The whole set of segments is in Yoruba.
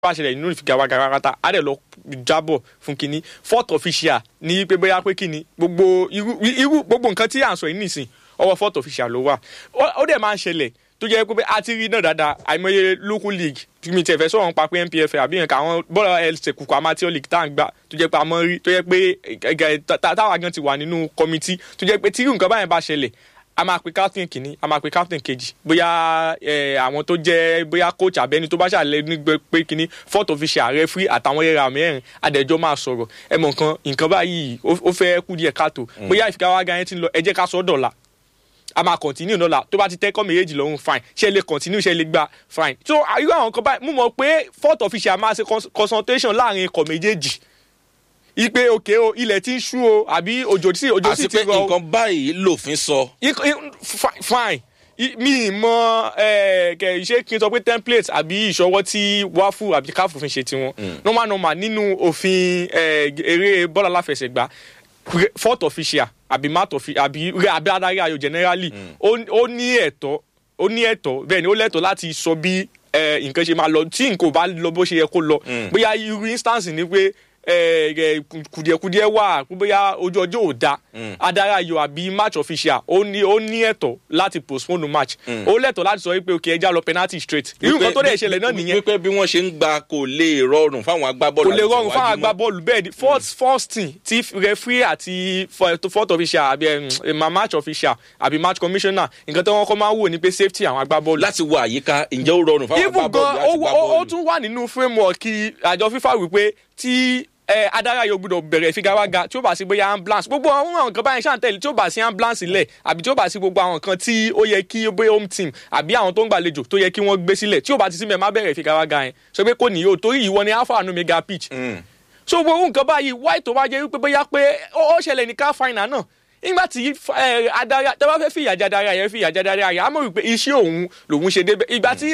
bá ṣẹlẹ̀ nínú ìfigagbága rárá á dẹ̀ lọ jábọ̀ fún kinní fourth official ní pé bóyá pé kinní gbogbo nǹkan tí à ń sọ yìí nìsín ọwọ́ fourth official ló wà ó dẹ̀ máa ń ṣẹlẹ̀ tó jẹ́ pé a ti rí náà dáadáa àìmọye local league mi tẹ̀fẹ́ sọ̀rọ̀ nípa pé NPFL àbí nǹkan àwọn bọ́ọ̀lù ẹ̀ṣẹ̀ kùkù amateur league tá à ń gbà tó jẹ́ pé a mọ̀ rí tó jẹ́ pé táwa gan ti wà nínú committee tó jẹ́ pé tí nǹkan báyẹn bá ṣẹlẹ̀ a máa pe captain kìíní a máa pe captain kejì bóyá àwọn tó jẹ́ bóyá coach abẹ́ni tó bá ṣàlẹ̀ ní pé kìíní fourth official referee àtàwọn ẹ̀rọ mẹ́rin adẹ̀jọ́ máa sọ̀rọ̀ ẹ mọ̀ nǹkan báyìí ó fẹ́ kú díẹ̀ káàtó bóyá ìfigagbága yẹn ti ń lọ ẹ jẹ́ ká sọ dọ̀la a máa continue lọ́la tó bá ti tẹ́kọ̀ méjèèjì lọ́rùn fine ṣe lè continue ṣe lè gba fine so irú àwọn kan báyìí mú mọ̀ pé fourth official máa ṣe concentration láàrin ikọ̀ méjèèjì ipe òkè o ilẹ̀ tí ń ṣú o àbí òjò sì ti rọ. àti pé nǹkan báyìí lòfin sọ. fine mi mọ ṣé kí n sọ pé template àbí ìṣọwọ́ tí wáfù àbí káfù fi ṣe tiwọn normal nínú òfin eré bọ́ọ̀lù aláfẹsẹ̀gbá fourth official àbí mat official àbí adarí ayò generally ó ní ẹ̀tọ́ bẹ́ẹ̀ ni ó lẹ́tọ̀ọ́ láti sọ bí nǹkan ṣe máa lọ tí nǹkan ò bá lọ bó ṣe yẹ kó lọ bóyá irú instance ni pé kùdìẹ̀kùdìẹ̀ wà bóyá ojú ọjọ́ ò da adarí ayò àbí match official ó ní ẹ̀tọ́ láti postpone match ó lẹ́tọ̀ọ́ láti sọ wípé òkè ẹja lọ penalty straight irú nǹkan tó dẹ̀ ṣẹlẹ̀ náà nìyẹn. wípé bí wọ́n ṣe ń gba kò lè rọrùn fáwọn agbábọ́ọ̀lù kò lè rọrùn fáwọn agbábọ́ọ̀lù bẹ́ẹ̀ ni first thing tí referee àti fourth official àbí match official àbí match commissioner nǹkan tó wọ́n kọ́ máa ń wò ní pé safety àwọn agbábọ́ọ̀lù. láti wo àyíká ǹjẹ́ ó rọrùn fáwọn agbábọ́ọ̀lù láti gbá bọ́ọ̀lù. ó tún wà nínú framework àjọ FIFA wípé tí adára yóò gbọ́dọ̀ bẹ̀rẹ̀ ìfigagbága tí ó bá sí bóyá ambulance gbogbo àwọn nǹkan báyìí ṣàǹtẹ̀lì tí ó bá sí ambulance lẹ̀ àbí tí ó bá sí gbogbo àwọn nǹkan tí ó yẹ kí bóyá home team àbí àwọn tó ń gbàlejò tó yẹ kí wọ́n gbé sílẹ̀ tí ó bá ti sí mẹ́ má bẹ̀rẹ̀ ìfigagbága yẹn sọ pé kò ní yóò torí ìwọ ni alpha and omega pitch. so gbogbo nǹkan báyìí wáyé tó bá jẹ́ wípé bóyá pé ó ṣẹlẹ̀ ní car final náà nígbà tí adarí tó bá fẹ́ fìyà jẹ adarí ayẹ á mọ̀ wípé iṣẹ́ òun lòun ṣe débẹ̀ ìgbà tí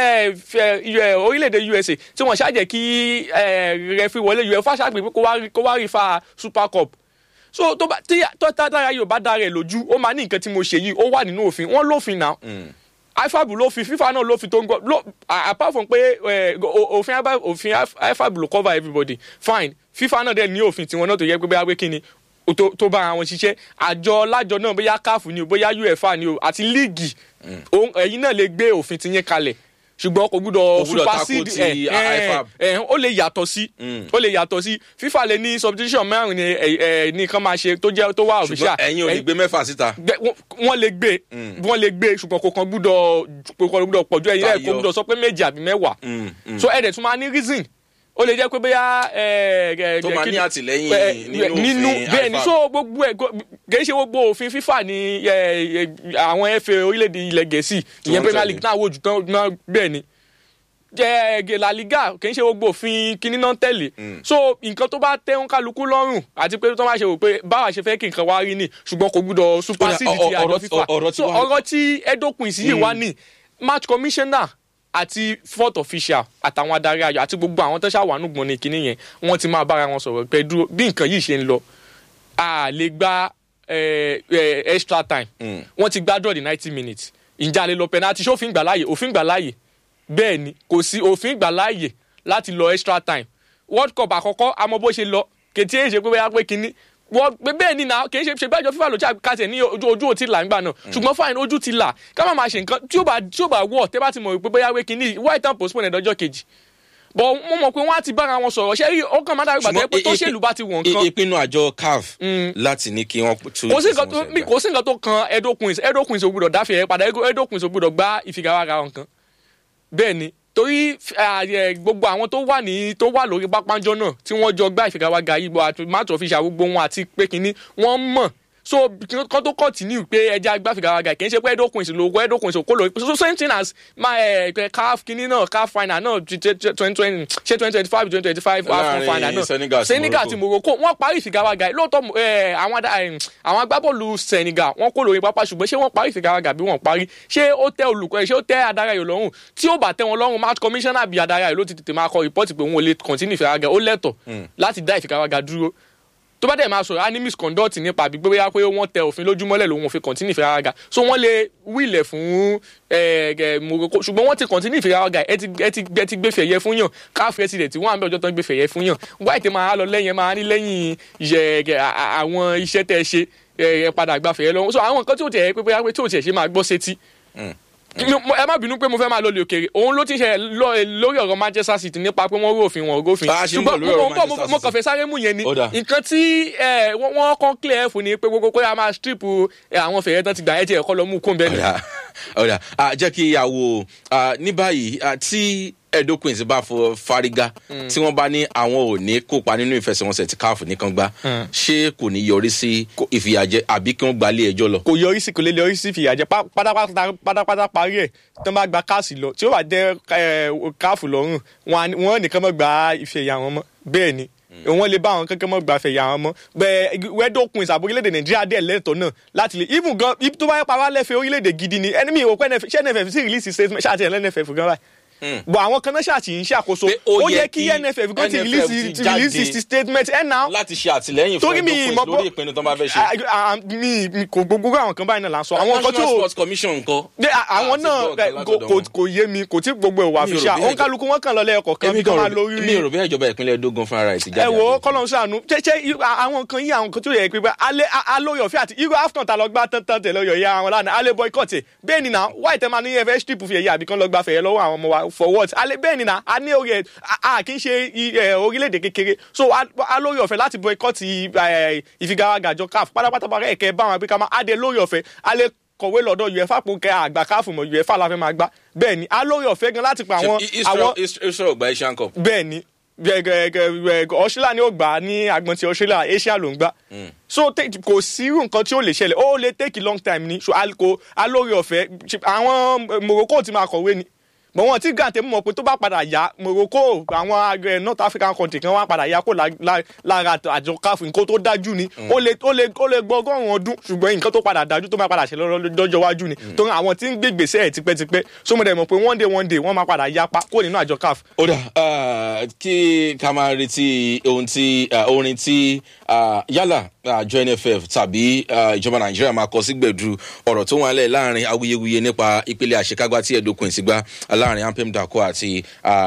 orílẹ̀-èdè USA tí wọ́n ṣàjẹ́ kí rẹfí wọlé UEFA ṣàgbé kó wá rí fa Super Cup so tí tọ́tàdára yóò bá dára ẹ̀ lójú ó máa ní nǹkan tí mo ṣe yìí ó wà nínú òfin wọ́n lófin náà IFAB lófin FIFA náà lófin tó ń gbọ́ apart from pé òfin IFAB ló cover everybody fine FIFA náà dẹ̀ ní òfin tiwọn náà tó yẹ pé bóyá pé kí ni tó bá àwọn ṣiṣẹ́ àjọ lájọ náà bóyá CAF ni o bóyá UEFA ni o àti líìgì ẹ̀yin náà lè gbé òfin ti yẹn kalẹ̀ ṣùgbọ́n kò gbúdọ̀ supersede ó lè yàtọ̀ sí FIFA lè ní substitution mẹ́rin ní nǹkan máa ṣe tó wà official. ṣùgbọ́n ẹ̀yin ò lè gbé mẹ́fà síta. wọ́n lè gbé ṣùgbọ́n kò kàn gbúdọ̀ pọ̀jù ẹ̀yin ẹ̀ kò gbúdọ̀ sọ pé méjì àbí mẹ́wàá so ẹ̀dẹ̀ tún máa ní reason ó lè jẹ́ pé bóyá tó máa ní àtìlẹ́yìn nínú òfin bẹ́ẹ̀ ni so gbogbo ẹ̀ kì í ṣe gbogbo òfin FIFA ní àwọn FA orílẹ̀-èdè ilẹ̀ Gẹ̀ẹ́sì ìyẹn Premier League náà wò jù tán náà bẹ́ẹ̀ ni La Liga kì í ṣe gbogbo òfin kíní náà tẹ̀lé so nǹkan tó bá tẹ́ ń kálukú lọ́rùn àti pé tó máa ṣe wò pé báwa ṣe fẹ́ kí nǹkan wá rí ni ṣùgbọ́n kò gbúdọ̀ supersede ti àjọ FIFA so ọ̀rọ̀ tí Edokwin sí yìí wá ní match commissioner àti fourth official àtàwọn adarí ayò àti gbogbo àwọn tó ṣàwánú gbọ̀n ní kinní yẹn wọ́n ti máa bára wọn sọ̀rọ̀ pé dúró bí nǹkan yìí ṣe ń lọ a lè gba extra time wọ́n ti gbá draw di 90 minutes ìjà lè lọ penalty ṣé òfin gbà láàyè bẹ́ẹ̀ ni kò sí òfin gbà láàyè láti lọ extra time World Cup àkọ́kọ́ àmọ́ bó ṣe lọ kètí èyí ṣe pé bóyá pé kinní wọ́n bẹ́ẹ̀ ni náà kì í ṣe bẹ́ẹ̀ jọ FIFA ló kàtẹ́ ní ojú ò ti là nígbà náà ṣùgbọ́n fine ojú ti là ká má máa ṣe nǹkan tí ó bá wọ̀ tẹ́ bá ti mọ̀ wípé bóyá wé kínní white and postpone ẹ̀dọ́jọ́ kejì bọ̀ mo mọ̀ pé wọ́n á ti bára wọn sọ̀rọ̀ ṣé rí ọkàn má dàgbà tẹ́ pé tó ṣèlú bá ti wọ̀ nǹkan. ìpinnu àjọ CAF láti ní kí wọ́n tún. kò sí nǹkan tó kan Edokwin ò gbọ́dọ̀ dáfẹ́ padà Edokwin ò gbọ́dọ̀ gbá ìfigagbága nǹkan bẹ́ẹ̀ ni torí gbogbo àwọn tó wà lórí pápánjọ náà tí wọ́n jọ gbá ìfigagbága yìí bọ àti match official gbogbo wọn àti pé kínní wọ́n mọ̀ so kan tó continue pé ẹja gbá ìfigagbága kì í ṣe pé Edokwin kó lórí so same thing as CAF kínní náà CAF final náà 2020 ṣe 2025 AFCON final náà Senegal àti Morocco wọ́n parí ìfigagbága lóòótọ́ àwọn agbábọ́ọ̀lù Senegal wọ́n kó lórí pápá ṣùgbọ́n ṣé wọ́n parí ìfigagbága bí wọ́n parí ṣé ó tẹ́ olùkọ́ ṣé ó tẹ́ adarí ayò lọ́rùn tí ó bá tẹ́ wọn lọ́rùn match commissioner bí adarí ayò ló ti tètè máa kọ report pé òun ò lè continue ìfigagbága ó lẹ́tọ̀ọ́ láti dá ìfigagbága dúró tó bá dẹ̀ máa sọ̀rọ̀ á ní misconduct nípa àbí pé bóyá pé wọ́n tẹ òfin lójúmọ́lẹ̀ lòun òfin continue ìfigagbága so wọ́n lè wílẹ̀ fún Morocco ṣùgbọ́n wọ́n ti continue ìfigagbága ẹ ti gbé fẹ̀yẹ fún yàn káfíń president wọ́n àbẹ̀ ọjọ́ tán gbé fẹ̀yẹ fún yàn white máa lọ lẹ́yìn máa ní lẹ́yìn àwọn iṣẹ́ tẹ́ ṣe padà gbà fẹ̀yẹ lọ́wọ́ so àwọn nǹkan tí ò tẹ̀ pé bóyá pé tí ò tẹ̀ ṣe máa gbọ́ sétí ẹ má bínú pé mo fẹ́ máa lọ lè òkèèrè òun ló ti ṣe lórí ọ̀rọ̀ Manchester City nípa pé wọ́n rófin wọn rófin ṣùgbọ́n mo kàn fẹ́ sáré mú yẹn ni nǹkan tí wọ́n kàn clear fún ni pé gbogbo pé a máa strip àwọn fẹ̀yẹ́ tán ti gbà ẹ́ tí ẹ̀kọ́ lọ mú kó ń bẹ́ẹ̀ ni. ọ̀dà jẹ́ kí a wò ní báyìí tí Edo Queens bá fọ fárígá tí wọ́n bá ní àwọn ò ní kópa nínú ìfẹsẹ̀wọnsẹ̀ tí CAF nìkan gbá ṣé kò ní yọrí sí ìfìyàjẹ àbí kí wọ́n gba ilé ẹjọ́ lọ. kò lè yọrí sí ìfìyàjẹ pátápátá parí ẹ̀ tó bá gba CAF lọ tí ó bá jẹ́ CAF lọ́rùn wọn nìkan mọ́ gba ìfẹ̀yà wọn mọ́ bẹ́ẹ̀ ni wọ́n lè bá àwọn kankan mọ́ gba fẹ̀yà wọn mọ́ bẹ́ẹ̀ Edo Queens àbórílẹ̀-èdè Nàìjíríà dẹ̀ lẹ́tọ̀ọ́ náà láti lè even gan tó bá yẹ pa wá lẹ́fẹ̀ẹ́ orílẹ̀-èdè gidi ni ẹni mi ò pẹ́ ṣẹ́ NFF sí release statement ṣáà ti ẹ̀ lẹ́nFF gan báyìí bọ̀ àwọn kan náà ṣàtì ń ṣàkóso ó yẹ kí NFF gan ti release statement ẹ̀ náà láti ṣe àtìlẹ́yìn fún Edo Queens lórí ìpinnu tó bá fẹ́ ṣe. mi kò gbogbo àwọn kan báyìí náà là ń sọ àwọn kan tó National Sports Commission ńkọ́. àwọn náà kò yé mi kò tí gbogbo ìwà fi ṣá òun kálukú wọn kàn lọ lẹ́ẹ̀kọ̀ kan bí kan máa lórí. mi ò rò bí ìjọba ìpínlẹ̀ Edo gan fúnra rẹ̀ ti jáde. ẹ wo kọ́lọ́n ṣàánú ṣe àwọn kan yí àwọn kan tó yẹ pé alóyè ọ̀fẹ́ àti irú AFCON ta lọ gbá tán tẹ̀ lọ́yọ̀ ya àwọn lánàá alẹ́ boycott bẹ́ẹ̀ ni náà white ẹ̀ máa ní ẹ̀fẹ́ strip fi ẹ̀yà àbí kan lọ gbá fẹ̀yẹ lọ́wọ́ àwọn ọmọ wa for what bẹ́ẹ̀ ni na a ní orí ẹ̀ a kì í ṣe orílẹ̀-èdè kékeré so a lórí ọ̀fẹ́ láti boycott ìfigagbága àjọ CAF pátápátá bàrẹ̀ ẹ̀kẹ́ bá àwọn abíkà máa a dé lórí ọ̀fẹ́ a lè kọ̀wé lọ́dọ̀ UEFA pò kẹ́ àgbà CAF mọ̀ UEFA la fẹ́ máa gbá bẹ́ẹ̀ ni a lórí ọ̀fẹ́ gan láti pa àwọn. Israel gba Asian Cup. bẹ́ẹ̀ ni Australia ni ó gbà ní agbọn ti Australia Asia ló ń gbà so kò sí irú nǹkan tí ó lè ṣẹlẹ̀ ó lè take a long time ni so a lórí ọ̀fẹ́ àwọn Morocco ti máa kọ̀wé ni mọ wọn tí gàǹtẹ mọ̀ pé tó bá padà yá Morocco àwọn North African country kan wá padà yá kó lára àjọ CAF nǹkan tó dájú ni ó lè gbọ́ ọgọ́rùn-ún ọdún ṣùgbọ́n nǹkan tó padà dájú tó máa padà ṣẹlẹ̀ lọ́jọ́ wájú ni torí àwọn tí ń gbé gbèsè ẹ̀ tipẹ́tipẹ́ so mo dẹ̀ mọ̀ pé one day wọ́n máa padà yapa kó nínú àjọ CAF. ó dà kí ká máa retí orin tí yálà àjọ NFF tàbí ìjọba Nàìjíríà máa kọ sí gbẹ̀du ọ̀rọ̀ tó wà lẹ̀ láàrin awuyewuye nípa ìpele àṣekágbá tí Edo Queens gbá láàrin Ampem Dako àti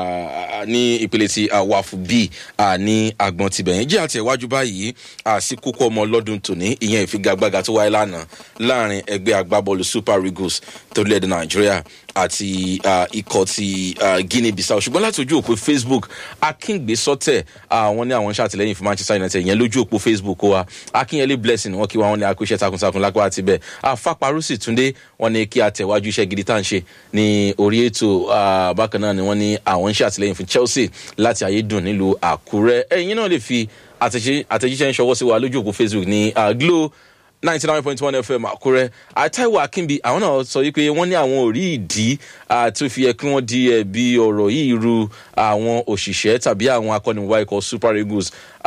ní ìpele ti WAFU B ní agbọn tibẹ̀ yẹn jẹ́ àtẹ̀wájú báyìí sí kókó ọmọ lọ́dún tòní ìyẹn ìfigagbága tó wáyé lánàá láàrin ẹgbẹ́ agbábọ́ọ̀lù Super Eagles torílẹ̀-èdè Nàìjíríà àti ikọ̀ ti Guinea Bissau ṣùgbọ́n láti ojú òpó Facebook Akíngbe Sọ́tẹ̀ wọ́n ní àwọn ṣàtìlẹ́yìn fún Manchester United yẹn lójú òpó Facebook wa Akínyẹlé Blessing wọ́n kí wọ́n ní akóṣẹ́ takuntakun lápá àti bẹ́ẹ̀ Fáparúsì Túndé wọ́n ní kí a tẹ̀wájú iṣẹ́ gidi tá à ń ṣe ní orí ètò bákan náà ni wọ́n ní àwọn ń ṣàtìlẹ́yìn fún Chelsea láti Ayédùn nílùú Àkúrẹ́ ẹ̀yin náà lè fi àtẹ̀jíṣẹ́ ń ṣọwọ́ sí wa lójú òpó Facebook ní Glo 99.1 FM Àkúrẹ́ Táíwò Akínbi àwọn náà sọ wípé wọ́n ní àwọn ò rí ìdí tó fi yẹ kí wọ́n di ẹ̀bi ọ̀rọ̀ yìí ru àwọn òṣìṣẹ́ tàbí àwọn akọ́nìwá ikọ̀ Super Eagles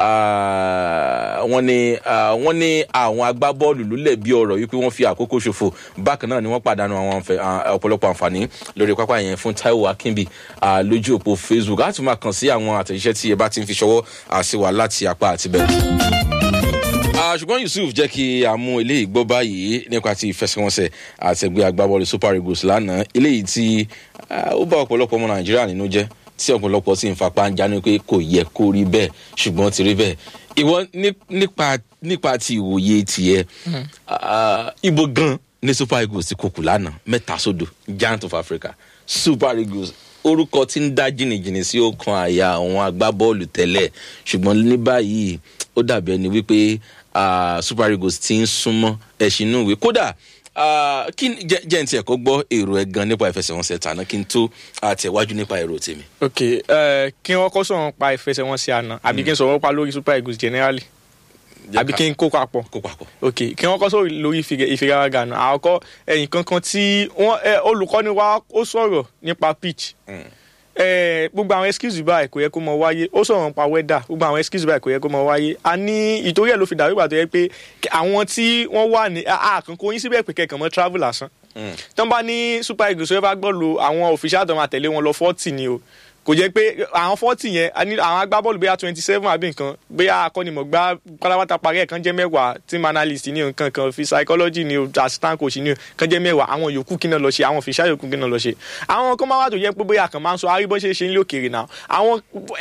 wọ́n ní àwọn agbábọ́ọ̀lù ló lẹ̀bi ọ̀rọ̀ yìí pé wọ́n fi àkókò ṣòfò bákan náà ni wọ́n pàdánù àwọn ọ̀pọ̀lọpọ̀ àǹfààní lórí pápá yẹn fún Táíwò Akínbi lójú òpó Facebook á tún máa kàn sí àwọn àtẹ̀jíṣẹ́ tí ẹ bá ti ń fi ṣọwọ́ àṣewà láti apá àti bẹ́ẹ̀. ṣùgbọ́n Yusuf jẹ́ kí a mú eléyìí gbọ́ báyìí nípa ti ìfẹsẹ̀wọnsẹ̀ àtẹ̀gbẹ́ agbábọ́ọ̀lù Super Eagles lánàá eléyìí tí ó bá ọ̀pọ̀lọpọ̀ ọmọ Nàìjíríà nínú jẹ́ tí ọ̀pọ̀lọpọ̀ sì ń fapá ń jánu pé kò yẹ kó rí bẹ́ẹ̀ ṣùgbọ́n ti rí bẹ́ẹ̀ ìwọ nípa ti ìwòye tiẹ̀ ibo gan ní Super Eagles ti kókù lánàá 3-0 Giant of Africa Super Eagles orúkọ tí ń dá jìnnìjìnnì sí ọkàn àyà àwọn agbábọ́ọ̀lù tẹ́lẹ̀ ṣùgbọ́n ní báyìí ó dàbí ẹni wípé Super Eagles ti ń súnmọ́ ẹ̀sìn inú ìwé kódà kí jẹ́ ní tiẹ̀ kó gbọ́ èrò ẹ̀ gan nípa ìfẹsẹ̀wọnsẹ̀ tàná kí n tó àtẹ̀wájú nípa èrò tèmi. ok kí wọ́n kọ́ sọ̀rọ̀ pa ìfẹsẹ̀wọnsẹ̀ àná àbí kí n sọ̀rọ̀ pa lórí Super Eagles generally àbí kí n kó papọ̀. ok kí wọ́n kọ́ sọ̀rọ̀ lórí ìfigagbága àná àkọ́kọ́ ẹ̀yìn kankan tí olùkọ́ni wa ó sọ̀rọ̀ nípa pitch gbogbo àwọn excuse báyìí kò yẹ kó mọ wáyé ó sọ̀rọ̀ nípa weather gbogbo àwọn excuse báyìí kò yẹ kó mọ wáyé a ní ìtorí ẹ̀ ló fi dàrú ìgbà tó yẹ pé àwọn tí wọ́n wà ní àkànkò yín síbẹ̀ pé kẹ̀kàn mọ́ travel lásán tán bá ní Super Eagles wọ́n bá gbọ́ lo àwọn official tó máa tẹ̀lé wọn lọ 40 ni o kò jẹ́ pé àwọn 40 yẹn àwọn agbábọ́ọ̀lù bóyá 27 àbí nǹkan bóyá akọ́nimọ̀gbá pátápátá parí ẹ̀ kan jẹ́ 10 team analyst ní nǹkan kan fi psychology ní assistant coach ní kan jẹ́ 10 àwọn yòókù kí náà lọ ṣe àwọn official yòókù kí náà lọ ṣe àwọn kan máa wà tó jẹ́ pé bóyá kan máa ń sọ aríbọ́ ṣe ní òkèèrè náà àwọn